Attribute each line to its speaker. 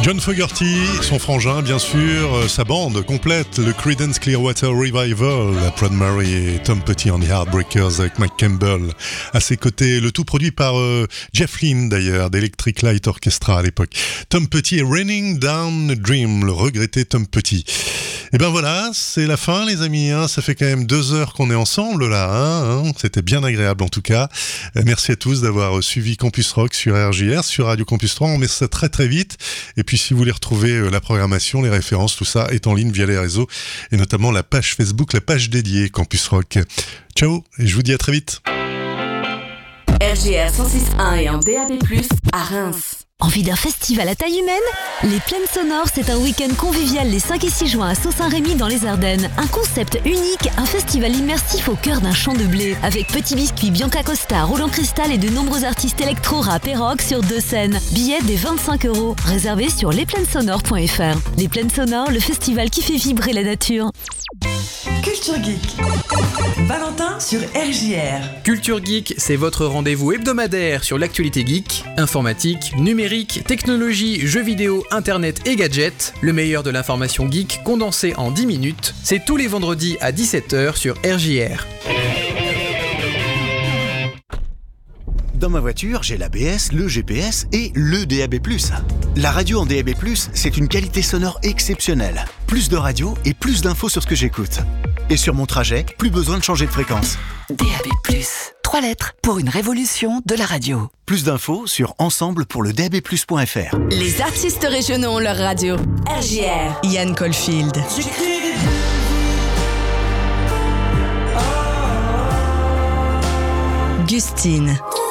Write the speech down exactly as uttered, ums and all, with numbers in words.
Speaker 1: John Fogerty, son frangin bien sûr, sa bande complète, le Creedence Clearwater Revival, Proud Mary et Tom Petty and the Heartbreakers avec Mike Campbell à ses côtés, le tout produit par euh, Jeff Lynne d'ailleurs, d'Electric Light Orchestra à l'époque. Tom Petty et Raining Down a Dream, le regretté Tom Petty. Et ben voilà, c'est la fin les amis, hein. Ça fait quand même deux heures qu'on est ensemble là, hein, hein. C'était bien agréable en tout cas. Euh, merci à tous d'avoir suivi Campus Rock sur R J R, sur Radio Campus trois, on met ça très très vite. Et puis si vous voulez retrouver euh, la programmation, les références, tout ça est en ligne via les réseaux, et notamment la page Facebook, la page dédiée Campus Rock. Ciao, et je vous dis à très vite.
Speaker 2: R J R cent six virgule un et en D A B plus, à Reims.
Speaker 3: Envie d'un festival à taille humaine ? Les Plaines Sonores, c'est un week-end convivial les cinq et six juin à Sault-Saint-Rémy dans les Ardennes. Un concept unique, un festival immersif au cœur d'un champ de blé. Avec Petit Biscuit, Bianca Costa, Roland Cristal et de nombreux artistes électro, rap et rock sur deux scènes. Billets dès vingt-cinq euros. Réservé sur les plaines sonores point f r. Les Plaines Sonores, le festival qui fait vibrer la nature.
Speaker 4: Culture Geek. Valentin sur R J R.
Speaker 5: Culture Geek, c'est votre rendez-vous hebdomadaire sur l'actualité geek, informatique, numérique, technologie, jeux vidéo, internet et gadgets. Le meilleur de l'information geek condensé en dix minutes. C'est tous les vendredis à dix-sept heures sur R J R.
Speaker 6: Dans ma voiture, j'ai l'A B S, le G P S et le D A B plus. La radio en D A B plus, c'est une qualité sonore exceptionnelle. Plus de radio et plus d'infos sur ce que j'écoute. Et sur mon trajet, plus besoin de changer de fréquence.
Speaker 7: D A B plus, trois lettres pour une révolution de la radio.
Speaker 6: Plus d'infos sur ensemble pour le D A B plus point f r.
Speaker 2: Les artistes régionaux ont leur radio. R J R.
Speaker 4: Ian Caulfield. Gustine.